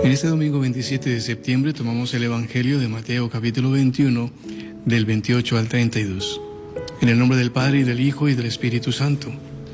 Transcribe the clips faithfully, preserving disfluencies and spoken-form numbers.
En este domingo veintisiete de septiembre tomamos el Evangelio de Mateo capítulo veintiuno, del veintiocho al treinta y dos. En el nombre del Padre, y del Hijo, y del Espíritu Santo.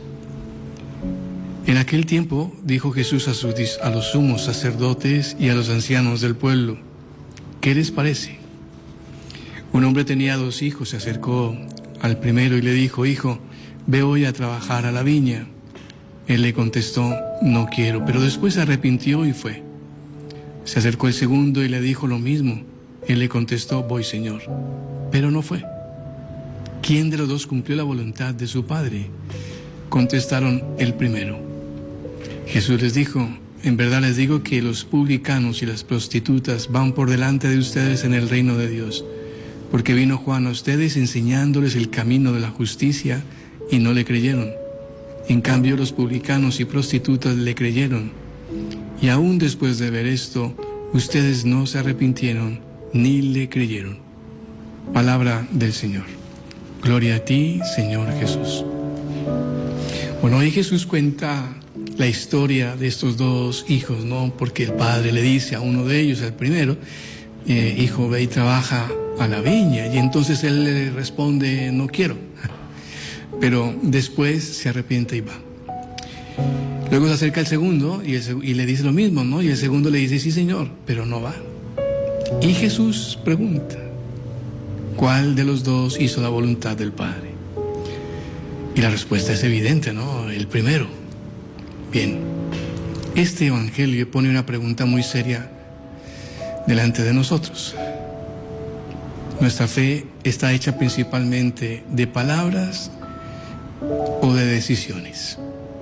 En aquel tiempo dijo Jesús a, sus, a los sumos sacerdotes y a los ancianos del pueblo: ¿qué les parece? Un hombre tenía dos hijos, se acercó al primero y le dijo: Hijo, ve hoy a trabajar a la viña. Él le contestó: no quiero, pero después se arrepintió y fue. Se acercó el segundo y le dijo lo mismo. Él le contestó: voy, Señor, pero no fue. ¿Quién de los dos cumplió la voluntad de su padre? Contestaron: el primero. Jesús les dijo: en verdad les digo que los publicanos y las prostitutas van por delante de ustedes en el reino de Dios, porque vino Juan a ustedes enseñándoles el camino de la justicia y no le creyeron. En cambio, los publicanos y prostitutas le creyeron. Y aún después de ver esto, ustedes no se arrepintieron ni le creyeron. Palabra del Señor. Gloria a ti, Señor Jesús. Bueno, hoy Jesús cuenta la historia de estos dos hijos, ¿no? Porque el padre le dice a uno de ellos, al primero: eh, hijo, ve y trabaja a la viña. Y entonces él le responde: no quiero. Pero después se arrepiente y va. Luego se acerca el segundo y, el, y le dice lo mismo, ¿no? Y el segundo le dice: sí, Señor, pero no va. Y Jesús pregunta: ¿cuál de los dos hizo la voluntad del Padre? Y la respuesta es evidente, ¿no? El primero. Bien, este Evangelio pone una pregunta muy seria delante de nosotros. Nuestra fe está hecha principalmente de palabras o de decisiones.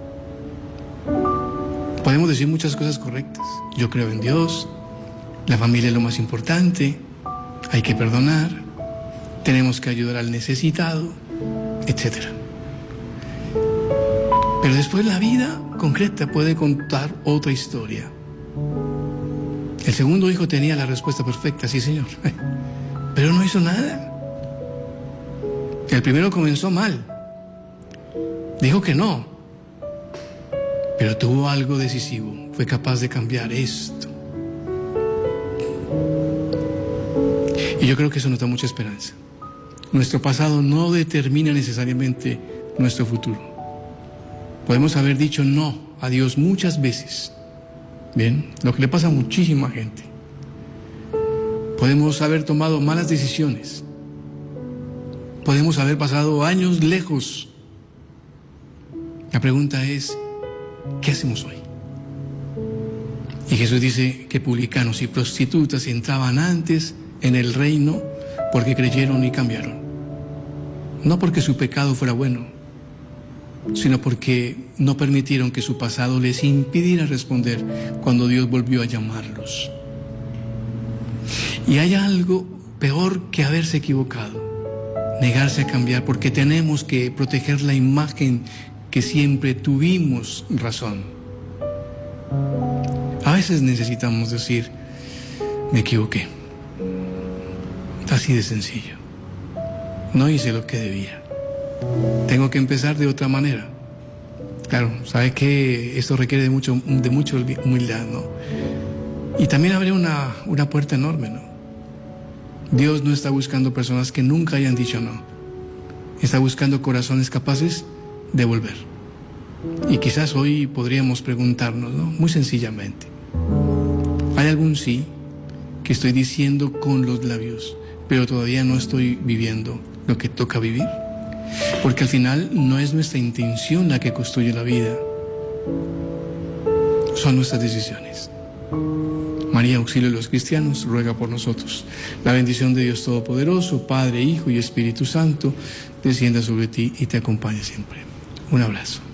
Podemos decir muchas cosas correctas. Yo creo en Dios, la familia es lo más importante, hay que perdonar, tenemos que ayudar al necesitado, etcétera. Pero después la vida concreta puede contar otra historia. El segundo hijo tenía la respuesta perfecta: sí, Señor, pero no hizo nada. El primero comenzó mal, dijo que no, pero tuvo algo decisivo, fue capaz de cambiar esto. Y yo creo que eso nos da mucha esperanza. Nuestro pasado no determina necesariamente nuestro futuro. Podemos haber dicho no a Dios muchas veces. Bien, lo que le pasa a muchísima gente. Podemos haber tomado malas decisiones. Podemos haber pasado años lejos. La pregunta es: ¿qué hacemos hoy? Y Jesús dice que publicanos y prostitutas entraban antes en el reino porque creyeron y cambiaron. No porque su pecado fuera bueno, sino porque no permitieron que su pasado les impidiera responder cuando Dios volvió a llamarlos. Y hay algo peor que haberse equivocado: negarse a cambiar, porque tenemos que proteger la imagen que siempre tuvimos razón. A veces necesitamos decir: me equivoqué. Así de sencillo. No hice lo que debía. Tengo que empezar de otra manera. Claro, sabe que esto requiere de mucho, de mucha humildad, ¿no? Y también abre una, una puerta enorme, ¿no? Dios no está buscando personas que nunca hayan dicho no. Está buscando corazones capaces de volver. Y quizás hoy podríamos preguntarnos, ¿no? Muy sencillamente: ¿hay algún sí que estoy diciendo con los labios, pero todavía no estoy viviendo lo que toca vivir? Porque al final no es nuestra intención la que construye la vida, son nuestras decisiones. María, auxilio de los cristianos, ruega por nosotros. La bendición de Dios Todopoderoso, Padre, Hijo y Espíritu Santo, descienda sobre ti y te acompañe siempre. Un abrazo.